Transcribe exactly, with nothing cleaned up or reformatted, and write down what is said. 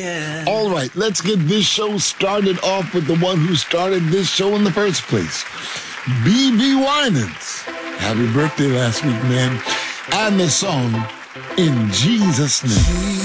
Yeah. All right, let's get this show started off with the one who started this show in the first place. B B Winans. Happy birthday last week, man. And the song, In Jesus' Name.